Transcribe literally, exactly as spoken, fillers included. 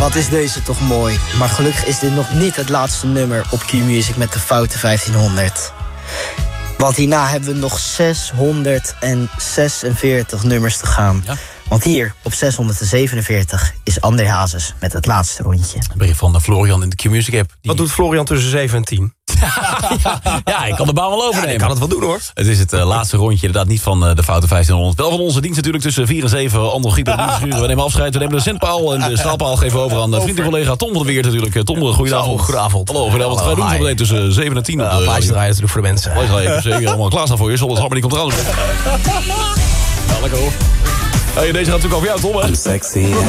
Wat is deze toch mooi. Maar gelukkig is dit nog niet het laatste nummer op Q-Music met de foute vijftienhonderd. Want hierna hebben we nog zeshonderdzesenveertig nummers te gaan. Ja. Want hier, op zeshonderdzevenenveertig, is André Hazes met het laatste rondje. Een brief van Florian in de Q-Music app. Die... Wat doet Florian tussen zeven en tien? ja, ja, ik kan de baan wel overnemen. Ja, ik kan het wel doen, hoor. Het is het uh, laatste rondje, inderdaad niet van uh, de foute vijftienhonderd. Wel van onze dienst natuurlijk tussen vier en zeven. Andere Giep en Nieuwsuur. We nemen afscheid. We nemen de zendpaal en de straalpaal geven over aan uh, vriend en collega Tom van der Weert natuurlijk. Tom, goedenavond. Goedenavond. Hallo, goedenavond. Wij doen zo meteen tussen zeven en tien. Ja, uh, plaatje draaien natuurlijk voor de mensen. Plaatje draaien, zeker. Allemaal klaarstaan voor je. Zonder Harmony komt eraan. Ja, lekker hoor. Hey, deze gaat natuurlijk over jou, Tom, hè?